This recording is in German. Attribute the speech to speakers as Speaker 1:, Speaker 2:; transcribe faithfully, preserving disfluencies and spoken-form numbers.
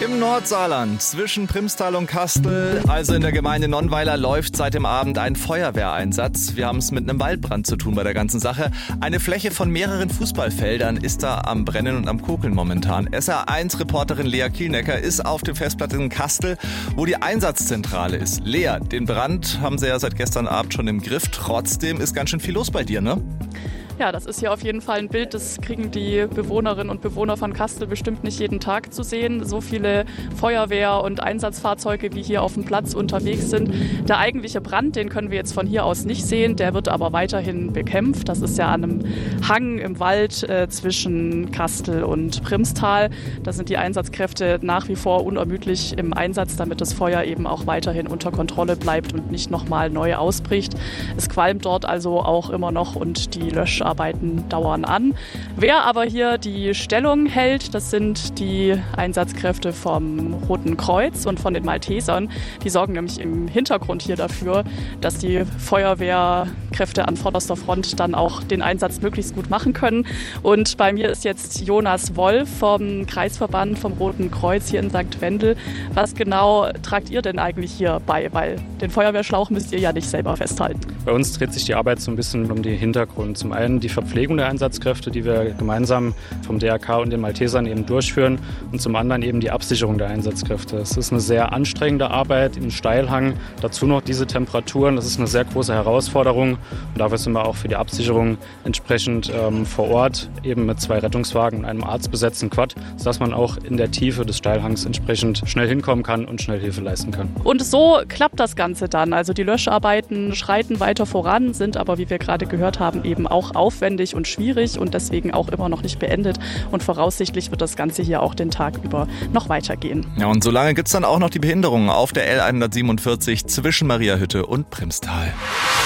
Speaker 1: Im Nordsaarland zwischen Primstal und Kastel, also in der Gemeinde Nonnweiler, läuft seit dem Abend ein Feuerwehreinsatz. Wir haben es mit einem Waldbrand zu tun bei der ganzen Sache. Eine Fläche von mehreren Fußballfeldern ist da am Brennen und am Kokeln momentan. S R eins Reporterin Lea Kielnecker ist auf dem Festplatz in Kastel, wo die Einsatzzentrale ist. Lea, den Brand haben sie ja seit gestern Abend schon im Griff. Trotzdem ist ganz schön viel los bei dir, ne?
Speaker 2: Ja, das ist hier auf jeden Fall ein Bild, das kriegen die Bewohnerinnen und Bewohner von Kastel bestimmt nicht jeden Tag zu sehen. So viele Feuerwehr- und Einsatzfahrzeuge, wie hier auf dem Platz unterwegs sind. Der eigentliche Brand, den können wir jetzt von hier aus nicht sehen, der wird aber weiterhin bekämpft. Das ist ja an einem Hang im Wald äh, zwischen Kastel und Primstal. Da sind die Einsatzkräfte nach wie vor unermüdlich im Einsatz, damit das Feuer eben auch weiterhin unter Kontrolle bleibt und nicht nochmal neu ausbricht. Es qualmt dort also auch immer noch und die Lösch Arbeiten dauern an. Wer aber hier die Stellung hält, das sind die Einsatzkräfte vom Roten Kreuz und von den Maltesern. Die sorgen nämlich im Hintergrund hier dafür, dass die Feuerwehrkräfte an vorderster Front dann auch den Einsatz möglichst gut machen können. Und bei mir ist jetzt Jonas Wolf vom Kreisverband vom Roten Kreuz hier in Sankt Wendel. Was genau tragt ihr denn eigentlich hier bei? Weil den Feuerwehrschlauch müsst ihr ja nicht selber festhalten.
Speaker 3: Bei uns dreht sich die Arbeit so ein bisschen um den Hintergrund. Zum einen die Verpflegung der Einsatzkräfte, die wir gemeinsam vom D R K und den Maltesern eben durchführen, und zum anderen eben die Absicherung der Einsatzkräfte. Es ist eine sehr anstrengende Arbeit im Steilhang, dazu noch diese Temperaturen, das ist eine sehr große Herausforderung, und dafür sind wir auch für die Absicherung entsprechend ähm, vor Ort, eben mit zwei Rettungswagen und einem arztbesetzten Quad, sodass man auch in der Tiefe des Steilhangs entsprechend schnell hinkommen kann und schnell Hilfe leisten kann.
Speaker 2: Und so klappt das Ganze dann. Also die Löscharbeiten schreiten weiter voran, sind aber, wie wir gerade gehört haben, eben auch aufwendig und schwierig und deswegen auch immer noch nicht beendet. Und voraussichtlich wird das Ganze hier auch den Tag über noch weitergehen.
Speaker 1: Ja, und solange gibt es dann auch noch die Behinderungen auf der L hundertsiebenundvierzig zwischen Mariahütte und Primstal.